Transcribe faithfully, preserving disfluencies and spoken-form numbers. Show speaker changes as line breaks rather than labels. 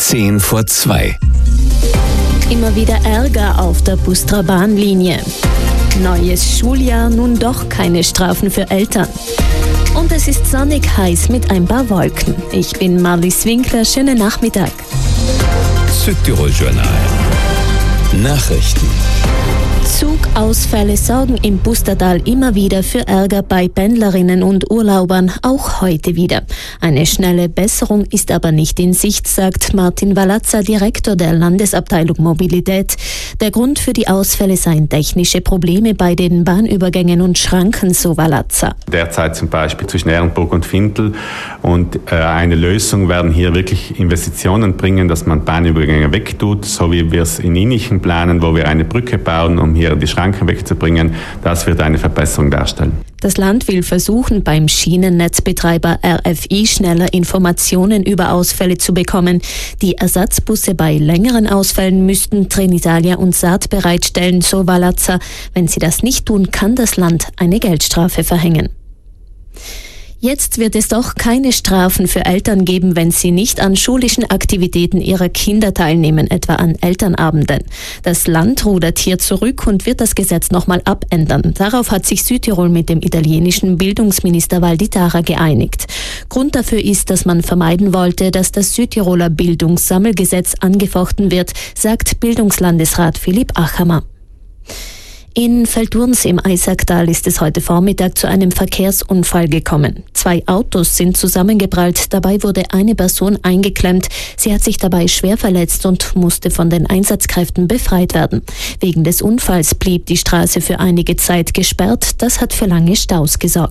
Zehn vor zwei.
Immer wieder Ärger auf der Bustra-Bahnlinie. Neues Schuljahr, nun doch keine Strafen für Eltern. Und es ist sonnig heiß mit ein paar Wolken. Ich bin Marlies Winkler, schönen Nachmittag.
Südtirol-Journal. Nachrichten.
Zugausfälle sorgen im Pustertal immer wieder für Ärger bei Pendlerinnen und Urlaubern, auch heute wieder. Eine schnelle Besserung ist aber nicht in Sicht, sagt Martin Walazza, Direktor der Landesabteilung Mobilität. Der Grund für die Ausfälle seien technische Probleme bei den Bahnübergängen und Schranken, so Walazza.
Derzeit zum Beispiel zwischen Ehrenburg und Findel. Und äh, eine Lösung werden hier wirklich Investitionen bringen, dass man Bahnübergänge wegtut, so wie wir es in Innichen planen, wo wir eine Brücke bauen, um hier die Schranken wegzubringen. Das wird eine Verbesserung darstellen.
Das Land will versuchen, beim Schienennetzbetreiber R F I schneller Informationen über Ausfälle zu bekommen. Die Ersatzbusse bei längeren Ausfällen müssten Trenitalia und Saat bereitstellen, so Walazza. Wenn sie das nicht tun, kann das Land eine Geldstrafe verhängen. Jetzt wird es doch keine Strafen für Eltern geben, wenn sie nicht an schulischen Aktivitäten ihrer Kinder teilnehmen, etwa an Elternabenden. Das Land rudert hier zurück und wird das Gesetz nochmal abändern. Darauf hat sich Südtirol mit dem italienischen Bildungsminister Valditara geeinigt. Grund dafür ist, dass man vermeiden wollte, dass das Südtiroler Bildungssammelgesetz angefochten wird, sagt Bildungslandesrat Philipp Achamer. In Velturns im Eisacktal ist es heute Vormittag zu einem Verkehrsunfall gekommen. Zwei Autos sind zusammengeprallt, dabei wurde eine Person eingeklemmt. Sie hat sich dabei schwer verletzt und musste von den Einsatzkräften befreit werden. Wegen des Unfalls blieb die Straße für einige Zeit gesperrt, das hat für lange Staus gesorgt.